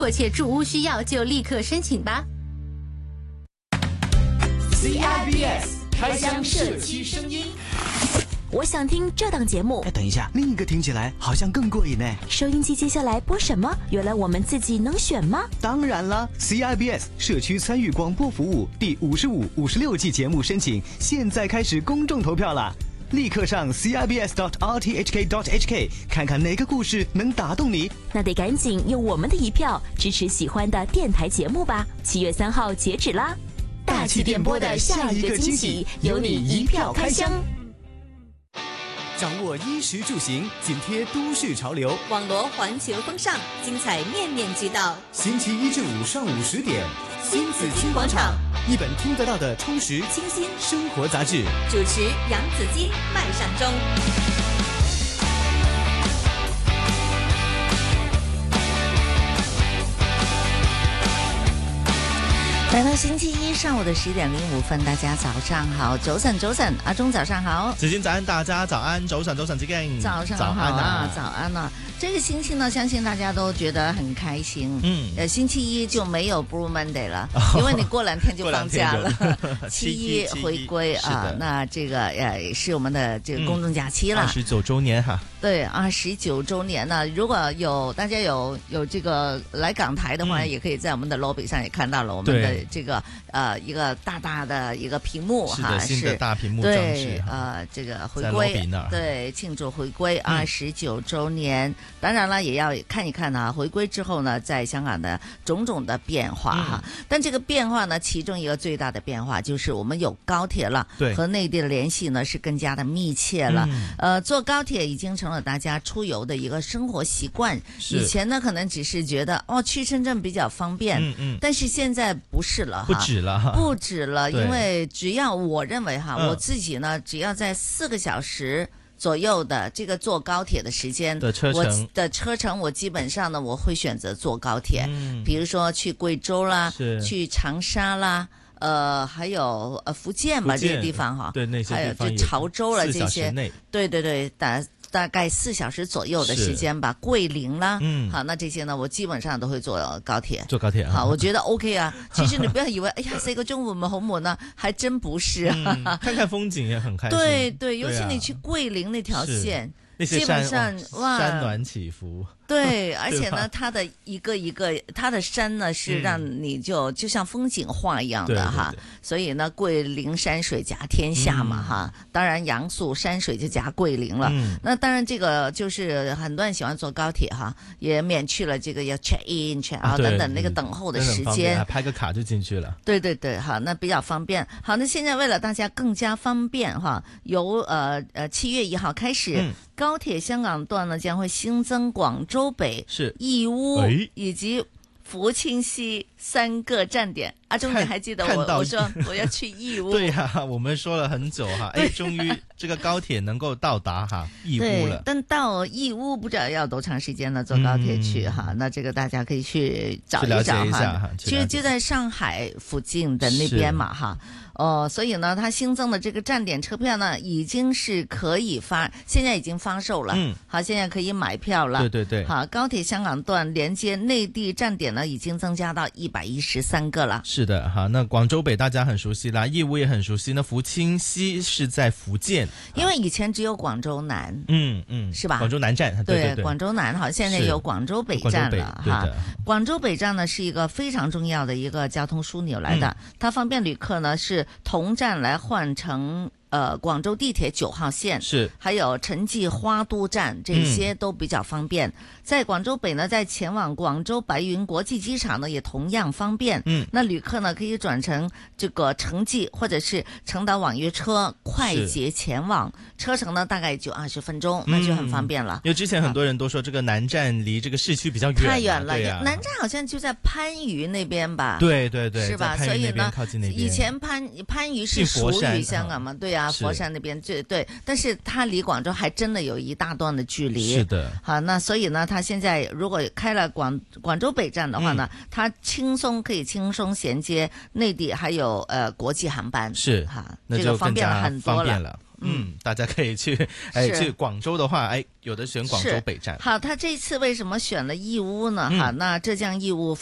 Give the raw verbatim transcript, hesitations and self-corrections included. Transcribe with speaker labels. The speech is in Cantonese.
Speaker 1: 迫切住屋需要就立刻申请吧。
Speaker 2: C I B S 开箱社区声音。
Speaker 3: 我想听这档节目。
Speaker 4: 哎，等一下，另一个听起来好像更过瘾呢。
Speaker 3: 收音机接下来播什么？原来我们自己能选吗？
Speaker 4: 当然了 ，C I B S 社区参与广播服务第五十五、五十六季节目申请，现在开始公众投票啦！立刻上 c i b s dot r t h k dot h k 看看哪个故事能打动你。
Speaker 3: 那得赶紧用我们的一票支持喜欢的电台节目吧！七月三号截止啦！
Speaker 1: 大气电波的下一个惊喜，由你一票开箱。
Speaker 4: 掌握衣食住行，紧贴都市潮流，
Speaker 1: 网罗环球风尚，精彩面面俱到。
Speaker 4: 星期一至五上午十点，
Speaker 1: 新紫金广场，
Speaker 4: 一本听得到的充实
Speaker 1: 清新
Speaker 4: 生活杂志。
Speaker 1: 主持杨子金、麦尚中。
Speaker 5: 来到星期一上午的十点零五分，大家早上好，早晨早晨，阿忠早上好，
Speaker 6: 子金早安，大家早安，早晨早晨，子金
Speaker 5: 早上好啊，早安啊！这个星期呢，相信大家都觉得很开心。嗯，呃，星期一就没有 Blue Monday 了，哦、因为你过两天就放假了，七一回归啊。那这个呃是我们的这个公众假期了，
Speaker 6: 二十九周年哈。
Speaker 5: 对，二十九周年呢，如果有大家有有这个来港台的话，嗯、也可以在我们的 lobby 上也看到了我们的这个呃一个大大的一个屏幕哈，
Speaker 6: 是新的大屏幕装置，
Speaker 5: 对，呃，这个回归，对，庆祝回归二十九周年。嗯当然了，也要看一看呢，回归之后呢，在香港的种种的变化哈。嗯、但这个变化呢，其中一个最大的变化就是我们有高铁了，
Speaker 6: 对，
Speaker 5: 和内地的联系呢是更加的密切了。嗯、呃，坐高铁已经成了大家出游的一个生活习惯。以前呢，可能只是觉得哦，去深圳比较方便，嗯嗯，但是现在不是了，
Speaker 6: 不止了，
Speaker 5: 不止了，因为只要我认为哈，嗯、我自己呢，只要在四个小时。左右的这个坐高铁的时间
Speaker 6: 的车程，
Speaker 5: 我的车程我基本上呢，我会選擇坐高鐵。嗯，比如說去貴州啦，去長沙啦，呃，還有呃福建嘛這些地方哈，
Speaker 6: 對那些地方，
Speaker 5: 還有就潮州啦這些，對對對，大大概四小時左右的時間吧。桂林啦，嗯，好，那這些呢，我基本上都會坐高鐵。
Speaker 6: 坐高鐵啊，
Speaker 5: 好，我覺得 OK 啊。其實你不要以為，哎呀，四個鐘會唔會好悶啊？還真不是啊。
Speaker 6: 嗯、看看風景也很開心。
Speaker 5: 對對，尤其你去桂林那條線。
Speaker 6: 基
Speaker 5: 本上哇，
Speaker 6: 山巒起伏，
Speaker 5: 对，而且呢，它的一个一个，它的山呢是让你就、嗯、就像風景畫一樣的哈，所以呢，桂林山水甲天下嘛、嗯、哈，當然陽朔山水就甲桂林了。嗯、那當然，這個就是很多人喜歡坐高鐵哈，也免去了這個要 check in check out 等等那個等候的時間，
Speaker 6: 拍個卡就進去了。
Speaker 5: 對對對，哈，那比較方便。好，那現在為了大家更加方便哈，由呃呃七月一號開始。嗯高鐵香港段呢將會新增廣州北、
Speaker 6: 是
Speaker 5: 義烏以及福清西三個站點。阿忠，你還記得我我說我要去義烏？
Speaker 6: 對呀、啊，我們說了很久哈，哎，終於這個高鐵能夠到達哈義烏了。
Speaker 5: 但到義烏不知道要多長時間呢？坐高鐵去哈、嗯，那這個大家可以去找一找哈。其實就在上海附近的那邊嘛哈。哦，所以呢，它新增的這個站點車票呢，已經是可以發，現在已經發售了。嗯，好，現在可以買票了。
Speaker 6: 對對對。
Speaker 5: 好，高鐵香港段連接內地站點呢，已經增加到一百一十三個了。
Speaker 6: 是的，哈，那廣州北大家很熟悉啦，義烏也很熟悉。那福清西是在福建，
Speaker 5: 因為以前只有廣州南。
Speaker 6: 嗯嗯，
Speaker 5: 是吧？
Speaker 6: 廣州南站，對對對。
Speaker 5: 對，廣州南好，現在有廣州北站了哈。廣州北站呢是一個非常重要的一個交通樞紐來的，嗯、它方便旅客呢是同站來換乘。呃，廣州地鐵九號線
Speaker 6: 是，
Speaker 5: 還有陳記花都站，這些都比較方便。嗯、在廣州北呢，在前往廣州白雲國際機場呢，也同樣方便。嗯，那旅客呢可以轉乘這個城際或者是橙島網約車快捷前往，車程呢大概就二十分鐘，那就很方便了。
Speaker 6: 因為之前很多人都說這個南站離這個市區比較遠，
Speaker 5: 太遠了。
Speaker 6: 啊、
Speaker 5: 南站好像就在番禺那邊吧？
Speaker 6: 對對對，
Speaker 5: 是吧？所以呢，以前番番禺是屬於香港嘛？對啊。佛山那邊對對，但是它離廣州還真的有一大段的距離。
Speaker 6: 是的，
Speaker 5: 好，那所以呢，它現在如果開了廣廣州北站的話呢，嗯、它輕鬆可以輕鬆銜接內地還有呃國際航班。
Speaker 6: 是，
Speaker 5: 哈，這個方便了很多了。
Speaker 6: 嗯，大家可以去，哎，去廣州的話，哎，有的選廣州北站。
Speaker 5: 好，他這次為什麼選了義烏呢？哈，那浙江義烏。